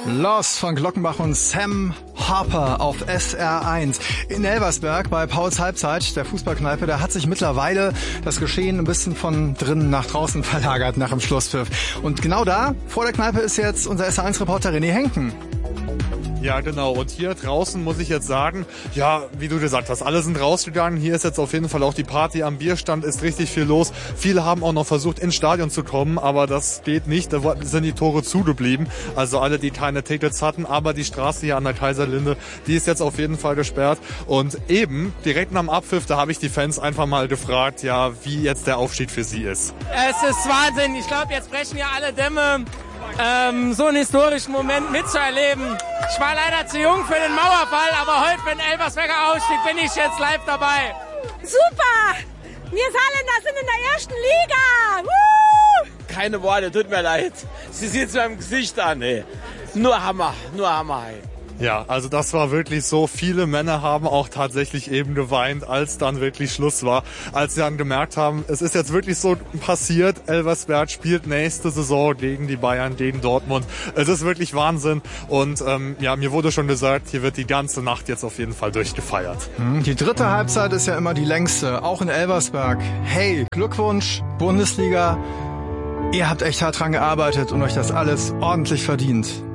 Lost von Glockenbach und Sam Harper auf SR1. In Elversberg bei Pauls Halbzeit, der Fußballkneipe, da hat sich mittlerweile das Geschehen ein bisschen von drinnen nach draußen verlagert nach dem Schlusspfiff. Und genau da, vor der Kneipe, ist jetzt unser SR1-Reporter René Henken. Ja, genau. Und hier draußen muss ich jetzt sagen, ja, wie du gesagt hast, alle sind rausgegangen. Hier ist jetzt auf jeden Fall auch die Party am Bierstand, ist richtig viel los. Viele haben auch noch versucht, ins Stadion zu kommen, aber das geht nicht. Da sind die Tore zugeblieben. Also alle, die keine Tickets hatten. Aber die Straße hier an der Kaiserlinde, die ist jetzt auf jeden Fall gesperrt. Und eben, direkt nach dem Abpfiff, da habe ich die Fans einfach mal gefragt, ja, wie jetzt der Aufstieg für sie ist. Es ist Wahnsinn. Ich glaube, jetzt brechen ja alle Dämme. So einen historischen Moment mitzuerleben. Ich war leider zu jung für den Mauerfall, aber heute für den Elversberger Ausstieg bin ich jetzt live dabei. Super! Wir Saarländer sind in der ersten Liga! Woo! Keine Worte, tut mir leid. Sie sieht es meinem Gesicht an, ey. Nur Hammer, ey. Ja, also das war wirklich so. Viele Männer haben auch tatsächlich eben geweint, als dann wirklich Schluss war. Als sie dann gemerkt haben, es ist jetzt wirklich so passiert, Elversberg spielt nächste Saison gegen die Bayern, gegen Dortmund. Es ist wirklich Wahnsinn. Und ja, mir wurde schon gesagt, hier wird die ganze Nacht jetzt auf jeden Fall durchgefeiert. Die dritte Halbzeit ist ja immer die längste, auch in Elversberg. Hey, Glückwunsch, Bundesliga. Ihr habt echt hart dran gearbeitet und euch das alles ordentlich verdient.